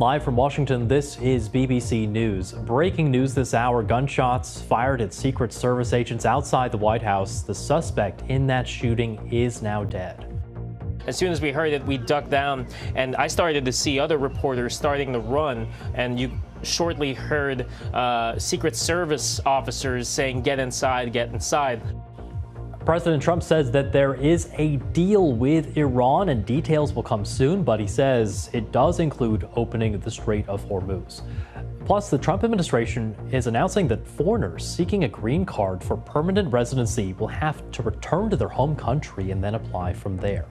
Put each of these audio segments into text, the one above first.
Live from Washington, this is BBC News. Breaking news this hour, gunshots fired at Secret Service agents outside the White House. The suspect in that shooting is now dead. As soon as we heard it, we ducked down, and I started to see other reporters starting to run, and you shortly heard Secret Service officers saying, "Get inside, get inside." President Trump says that there is a deal with Iran and details will come soon, but he says it does include opening the Strait of Hormuz. Plus, the Trump administration is announcing that foreigners seeking a green card for permanent residency will have to return to their home country and then apply from there.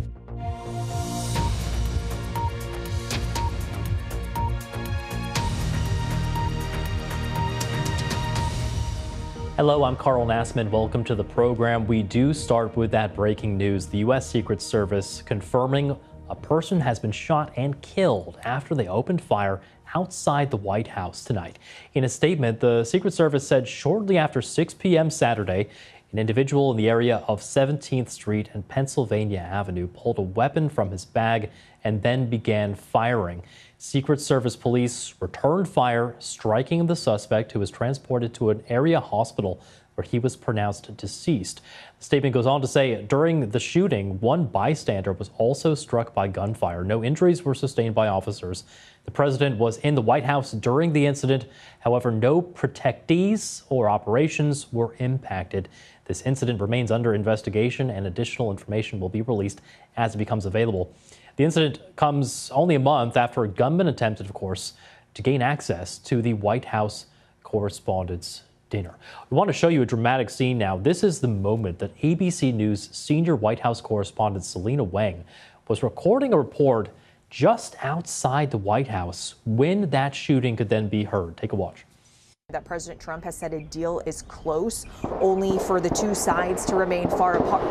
Hello, I'm Carl Nassman. Welcome to the program. We do start with that breaking news. The U.S. Secret Service confirming a person has been shot and killed after they opened fire outside the White House tonight. In a statement, the Secret Service said shortly after 6 p.m. Saturday, an individual in the area of 17th Street and Pennsylvania Avenue pulled a weapon from his bag and then began firing. Secret Service police returned fire, striking the suspect, who was transported to an area hospital where he was pronounced deceased. The statement goes on to say, during the shooting, one bystander was also struck by gunfire. No injuries were sustained by officers. The president was in the White House during the incident. However, no protectees or operations were impacted. This incident remains under investigation, and additional information will be released as it becomes available. The incident comes only a month after a gunman attempted, of course, to gain access to the White House Correspondents' Dinner. We want to show you a dramatic scene now. This is the moment that ABC News senior White House correspondent Selena Wang was recording a report just outside the White House when that shooting could then be heard. Take a watch. That President Trump has said a deal is close, only for the two sides to remain far apart.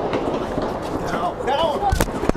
No.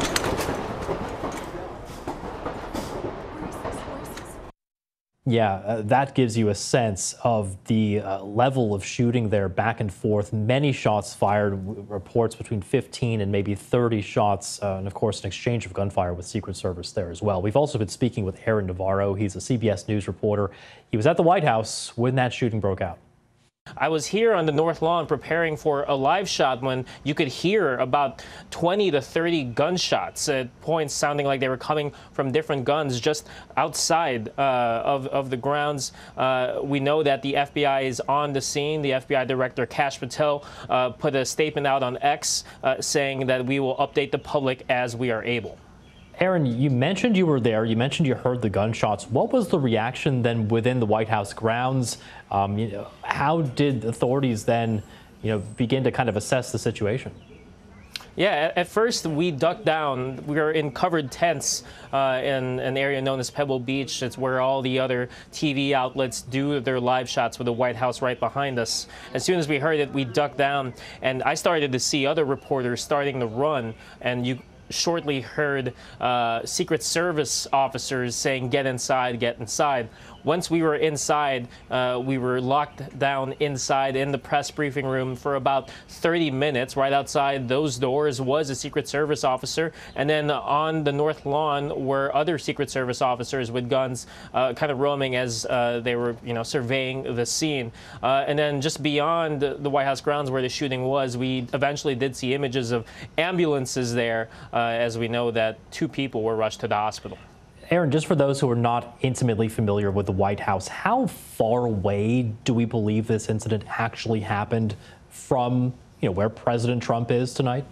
Yeah, that gives you a sense of the level of shooting there back and forth. Many shots fired, reports between 15 and maybe 30 shots, and of course an exchange of gunfire with Secret Service there as well. We've also been speaking with Aaron Navarro. He's a CBS News reporter. He was at the White House when that shooting broke out. I was here on the North Lawn preparing for a live shot when you could hear about 20 to 30 gunshots at points sounding like they were coming from different guns just outside of the grounds. We know that the FBI is on the scene. The FBI Director Kash Patel put a statement out on X saying that we will update the public as we are able. Aaron, you mentioned you were there. You mentioned you heard the gunshots. What was the reaction then within the White House grounds? How did authorities then, begin to kind of assess the situation? Yeah, at first we ducked down. We were in covered tents in an area known as Pebble Beach. It's where all the other TV outlets do their live shots with the White House right behind us. As soon as we heard it, we ducked down, and I started to see other reporters starting to run, and you shortly heard Secret Service officers saying, "Get inside, get inside." Once we were inside, we were locked down inside in the press briefing room for about 30 minutes. Right outside those doors was a Secret Service officer, and then on the North Lawn were other Secret Service officers with guns kind of roaming as they were, surveying the scene. And then just beyond the White House grounds where the shooting was, we eventually did see images of ambulances there, as we know that 2 people were rushed to the hospital. Aaron, just for those who are not intimately familiar with the White House, how far away do we believe this incident actually happened from, where President Trump is tonight?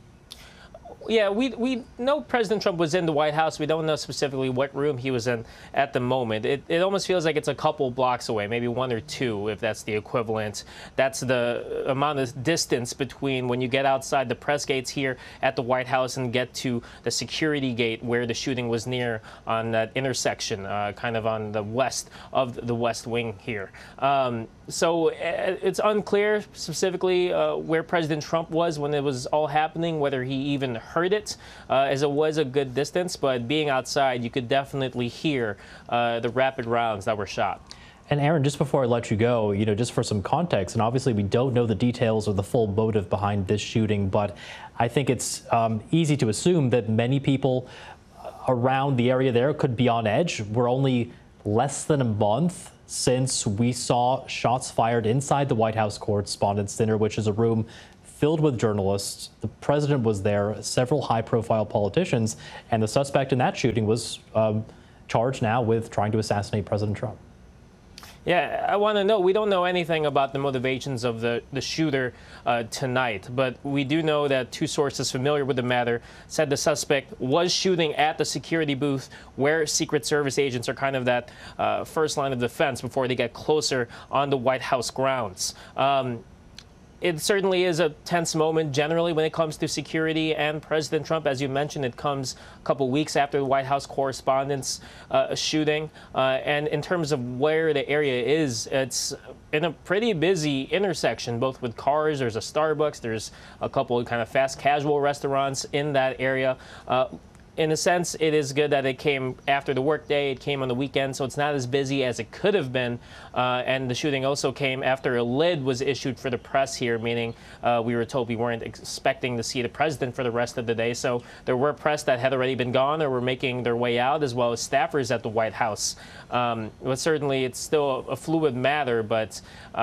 Yeah, we know President Trump was in the White House. We don't know specifically what room he was in at the moment. It almost feels like it's a couple blocks away, maybe 1 or 2, if that's the equivalent. That's the amount of distance between when you get outside the press gates here at the White House and get to the security gate where the shooting was near on that intersection, kind of on the west of the West Wing here. So it's unclear specifically where President Trump was when it was all happening, whether he even heard it, as it was a good distance. But being outside, you could definitely hear the rapid rounds that were shot. And Aaron, just before I let you go, just for some context, and obviously we don't know the details or the full motive behind this shooting, but I think it's easy to assume that many people around the area there could be on edge. We're only less than a month since we saw shots fired inside the White House Correspondents' Dinner, which is a room filled with journalists. The president was there, several high-profile politicians, and the suspect in that shooting was charged now with trying to assassinate President Trump. Yeah, I want to know, we don't know anything about the motivations of the shooter tonight, but we do know that two sources familiar with the matter said the suspect was shooting at the security booth where Secret Service agents are kind of that first line of defense before they get closer on the White House grounds. It certainly is a tense moment generally when it comes to security and President Trump. As you mentioned, it comes a couple weeks after the White House Correspondents' shooting. And in terms of where the area is, it's in a pretty busy intersection, both with cars. There's a Starbucks. There's a couple of kind of fast casual restaurants in that area. In a sense, it is good that it came after the workday. It came on the weekend, so it's not as busy as it could have been. And the shooting also came after a lid was issued for the press here, meaning we were told we weren't expecting to see the president for the rest of the day. So there were press that had already been gone or were making their way out, as well as staffers at the White House. But certainly, it's still a fluid matter, but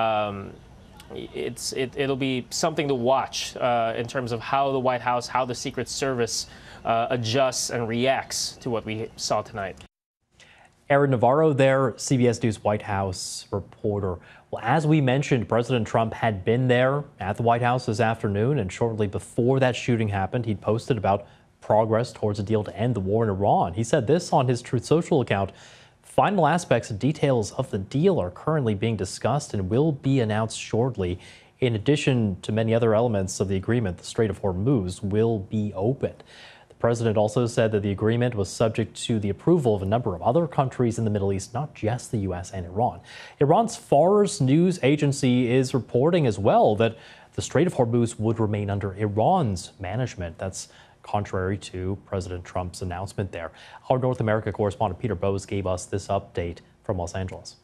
it'll be something to watch in terms of how the White House, how the Secret Service adjusts and reacts to what we saw tonight. Aaron Navarro there, CBS News White House reporter. Well, as we mentioned, President Trump had been there at the White House this afternoon, and shortly before that shooting happened, he posted about progress towards a deal to end the war in Iran. He said this on his Truth Social account: "Final aspects and details of the deal are currently being discussed and will be announced shortly. In addition to many other elements of the agreement, the Strait of Hormuz will be opened." The president also said that the agreement was subject to the approval of a number of other countries in the Middle East, not just the U.S. and Iran. Iran's Fars news agency is reporting as well that the Strait of Hormuz would remain under Iran's management. That's contrary to President Trump's announcement there. Our North America correspondent Peter Bowes gave us this update from Los Angeles.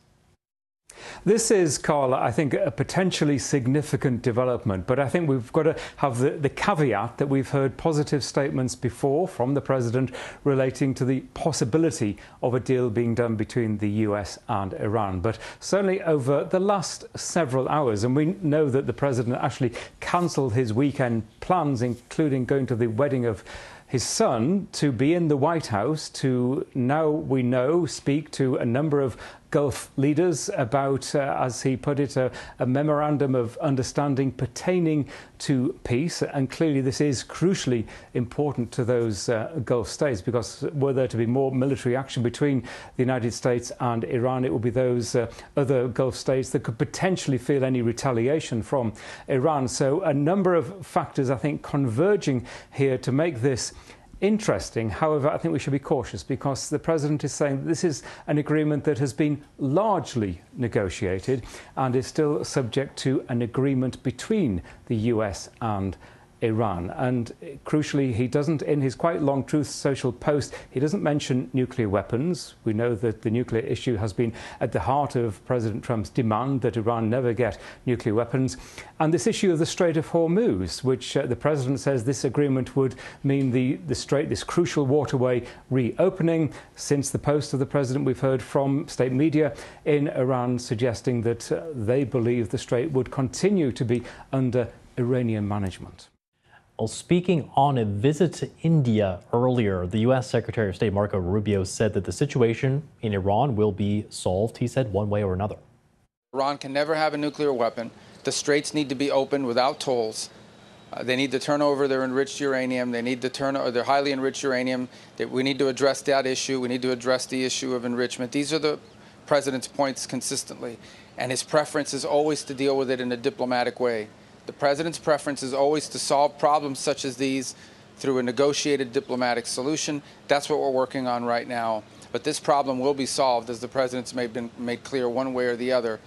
This is, Carl, I think, a potentially significant development, but I think we've got to have the caveat that we've heard positive statements before from the president relating to the possibility of a deal being done between the US and Iran. But certainly over the last several hours, and we know that the president actually cancelled his weekend plans, including going to the wedding of his son, to be in the White House to, now we know, speak to a number of Gulf leaders about, as he put it, a memorandum of understanding pertaining to peace. And clearly this is crucially important to those Gulf states, because were there to be more military action between the United States and Iran, it would be those other Gulf states that could potentially feel any retaliation from Iran. So a number of factors, I think, converging here to make this interesting. However, I think we should be cautious, because the president is saying that this is an agreement that has been largely negotiated and is still subject to an agreement between the US and Iran. And crucially, he doesn't, in his quite long Truth Social post, he doesn't mention nuclear weapons. We know that the nuclear issue has been at the heart of President Trump's demand that Iran never get nuclear weapons. And this issue of the Strait of Hormuz, which the president says this agreement would mean the strait, this crucial waterway, reopening. Since the post of the president, we've heard from state media in Iran suggesting that they believe the strait would continue to be under Iranian management. Well, speaking on a visit to India earlier, the U.S. Secretary of State Marco Rubio said that the situation in Iran will be solved, he said, one way or another. Iran can never have a nuclear weapon. The straits need to be opened without tolls. They need to turn over their enriched uranium. They need to turn over their highly enriched uranium. We need to address that issue. We need to address the issue of enrichment. These are the president's points consistently. And his preference is always to deal with it in a diplomatic way. The president's preference is always to solve problems such as these through a negotiated diplomatic solution. That's what we're working on right now. But this problem will be solved, as the president's made clear, one way or the other.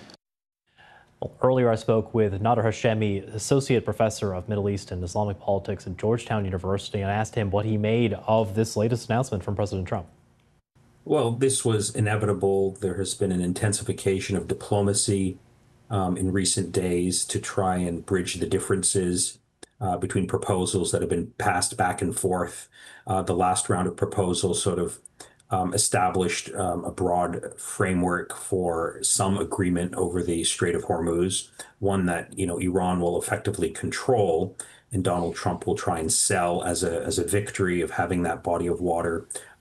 Well, earlier I spoke with Nader Hashemi, Associate Professor of Middle East and Islamic Politics at Georgetown University, and I asked him what he made of this latest announcement from President Trump. Well, this was inevitable. There has been an intensification of diplomacy in recent days to try and bridge the differences. between proposals that have been passed back and forth. The last round of proposals sort of established a broad framework for some agreement over the Strait of Hormuz, one that Iran will effectively control, and Donald Trump will try and sell as a victory of having that body of water